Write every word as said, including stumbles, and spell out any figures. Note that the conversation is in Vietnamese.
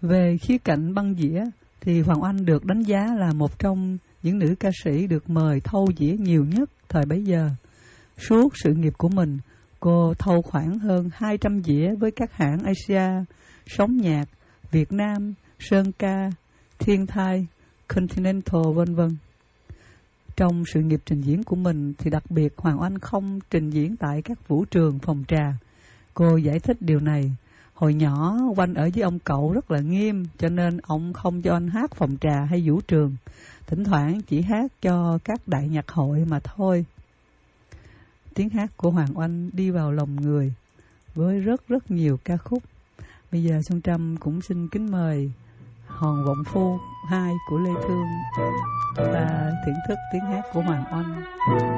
Về khía cạnh băng dĩa thì Hoàng Oanh được đánh giá là một trong những nữ ca sĩ được mời thâu dĩa nhiều nhất thời bấy giờ. Suốt sự nghiệp của mình, cô thâu khoảng hơn hai trăm dĩa với các hãng Asia, Sống Nhạc, Việt Nam, Sơn Ca, Thiên Thai, Continental vân vân. Trong sự nghiệp trình diễn của mình thì đặc biệt Hoàng Oanh không trình diễn tại các vũ trường, phòng trà. Cô giải thích điều này. Hồi nhỏ Oanh ở với ông cậu rất là nghiêm, cho nên ông không cho anh hát phòng trà hay vũ trường. Thỉnh thoảng chỉ hát cho các đại nhạc hội mà thôi. Tiếng hát của Hoàng Oanh đi vào lòng người với rất rất nhiều ca khúc. Bây giờ Xuân Trâm cũng xin kính mời Hòn Vọng Phu hai của Lê Thương ta thưởng thức tiếng hát của Hoàng Oanh.